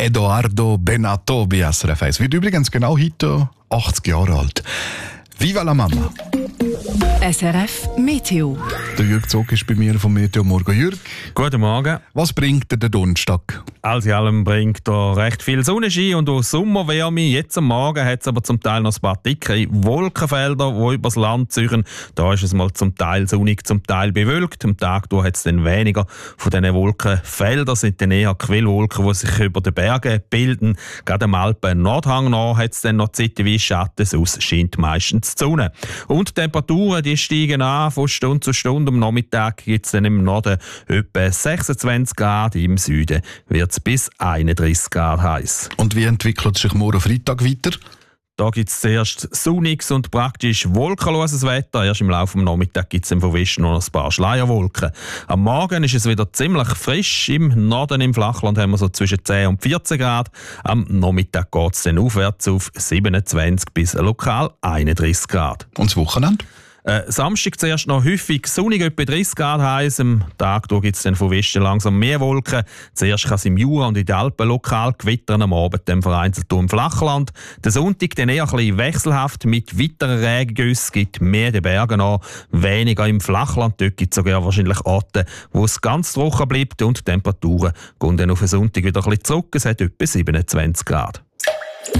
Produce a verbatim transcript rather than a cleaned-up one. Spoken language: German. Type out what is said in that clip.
Edoardo Bennato bei S R F eins. Wird übrigens genau heute achtzig Jahre alt. Viva la Mama! S R F Meteo. Der Jürg Zog ist bei mir vom Meteo Morgen. Jürg, Guten Morgen. was bringt dir der Donnerstag? Alles in allem bringt da recht viel Sonnenschein und auch Sommerwärme. Jetzt am Morgen hat es aber zum Teil noch ein paar dicke Wolkenfelder, die übers Land ziehen. Da ist es mal zum Teil sonnig, zum Teil bewölkt. Am Tag hat es dann weniger von diesen Wolkenfeldern. sind dann eher Quellwolken, die sich über den Bergen bilden. Gerade am Alpen-Nordhang nach hat es dann noch zeitweise Schatten, sonst scheint meistens die Sonne. Und die Temperaturen die steigen an von Stunde zu Stunde. Am Nachmittag gibt es dann im Norden etwa sechsundzwanzig Grad, im Süden wird es bis einunddreißig Grad heiß. Und wie entwickelt sich morgen Freitag weiter? Da gibt es zuerst sonniges und praktisch wolkenloses Wetter. Erst im Laufe des Nachmittags gibt es von Westen noch ein paar Schleierwolken. Am Morgen ist es wieder ziemlich frisch. Im Norden, im Flachland, haben wir so zwischen zehn und vierzehn Grad. Am Nachmittag geht es dann aufwärts auf siebenundzwanzig bis lokal einunddreißig Grad. Und das Wochenende? Äh, Samstag zuerst noch häufig sonnig, etwa dreißig Grad heiß. Am Tag gibt es dann von Westen langsam mehr Wolken. Zuerst kann es im Jura und in den Alpen lokal gewittern, am Abend dann vereinzelt im Flachland. Der Sonntag dann eher ein bisschen wechselhaft mit weiteren Regengüssen, gibt mehr in den Bergen an, weniger im Flachland. Dort gibt es sogar wahrscheinlich Orte, wo es ganz trocken bleibt und die Temperaturen gehen dann auf den Sonntag wieder ein bisschen zurück. Es hat etwa siebenundzwanzig Grad.